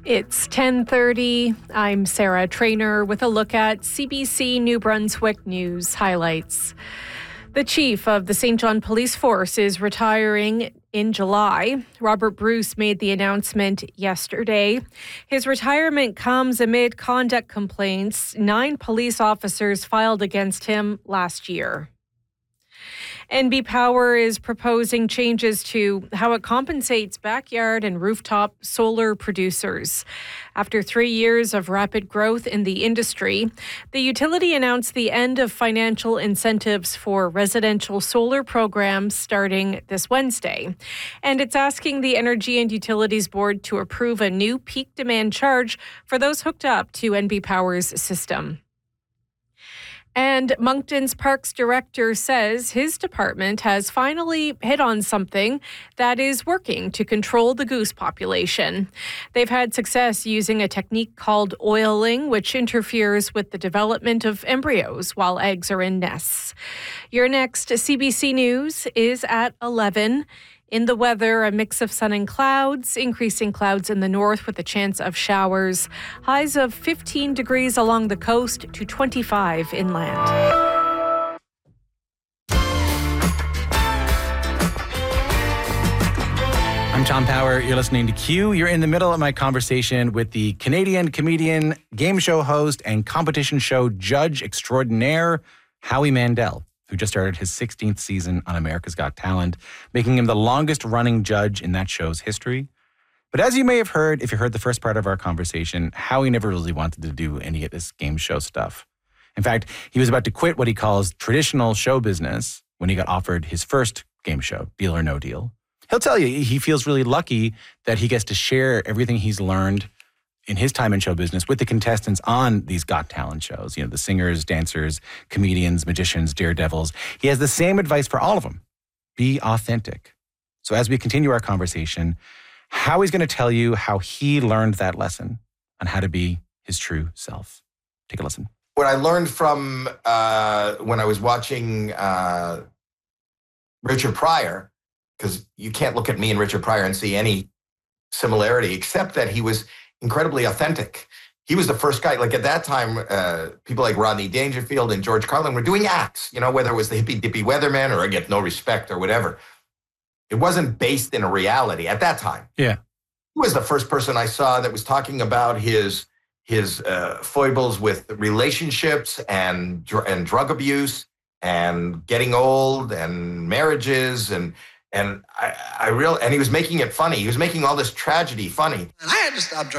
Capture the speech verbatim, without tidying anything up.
It's ten thirty. I'm Sarah Trainer with a look at C B C New Brunswick News highlights. The chief of the Saint John Police Force is retiring in July. Robert Bruce made the announcement yesterday. His retirement comes amid conduct complaints nine police officers filed against him last year. N B Power is proposing changes to how it compensates backyard and rooftop solar producers. After three years of rapid growth in the industry, the utility announced the end of financial incentives for residential solar programs starting this Wednesday. And it's asking the Energy and Utilities Board to approve a new peak demand charge for those hooked up to N B Power's system. And Moncton's Parks Director says his department has finally hit on something that is working to control the goose population. They've had success using a technique called oiling, which interferes with the development of embryos while eggs are in nests. Your next C B C News is at eleven. In the weather, a mix of sun and clouds, increasing clouds in the north with a chance of showers. Highs of fifteen degrees along the coast to twenty-five inland. I'm Tom Power. You're listening to Q. You're in the middle of my conversation with the Canadian comedian, game show host, and competition show judge extraordinaire, Howie Mandel, who just started his sixteenth season on America's Got Talent, making him the longest-running judge in that show's history. But as you may have heard, if you heard the first part of our conversation, Howie never really wanted to do any of this game show stuff. In fact, he was about to quit what he calls traditional show business when he got offered his first game show, Deal or No Deal. He'll tell you he feels really lucky that he gets to share everything he's learned in his time in show business with the contestants on these Got Talent shows, you know, the singers, dancers, comedians, magicians, daredevils. He has the same advice for all of them. Be authentic. So as we continue our conversation, Howie's going to tell you how he learned that lesson on how to be his true self. Take a listen. What I learned from uh, when I was watching uh, Richard Pryor, because you can't look at me and Richard Pryor and see any similarity, except that he was incredibly authentic. He was the first guy, like at that time, uh, people like Rodney Dangerfield and George Carlin were doing acts, you know, whether it was the hippy dippy weatherman or I Get No Respect or whatever. It wasn't based in a reality at that time. Yeah. He was the first person I saw that was talking about his his uh, foibles with relationships and dr- and drug abuse and getting old and marriages and and I, I real and he was making it funny. He was making all this tragedy funny. And I had to stop drinking.